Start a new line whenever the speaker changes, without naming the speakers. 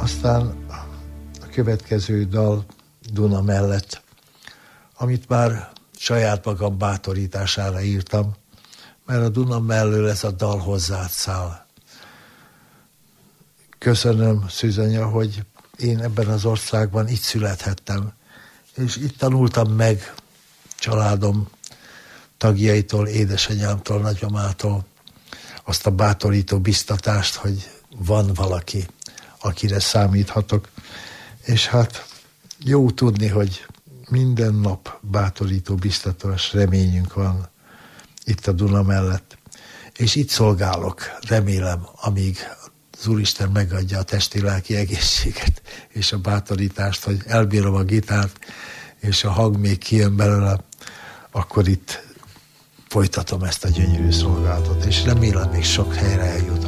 Aztán a következő dal Duna mellett, amit már saját magam bátorítására írtam, mert a Duna mellől ez a dal hozzád száll. Köszönöm, Szűzanya, hogy én ebben az országban itt születhettem, és itt tanultam meg családom tagjaitól, édesanyámtól, nagymamától azt a bátorító biztatást, hogy van valaki, akire számíthatok. És hát jó tudni, hogy minden nap bátorító, biztatós reményünk van itt a Duna mellett. És itt szolgálok, remélem, amíg az Úristen megadja a testi-lelki egészséget és a bátorítást, hogy elbírom a gitárt, és a hang még kijön belőle, akkor itt folytatom ezt a gyönyörű szolgálatot, és remélem még sok helyre eljut.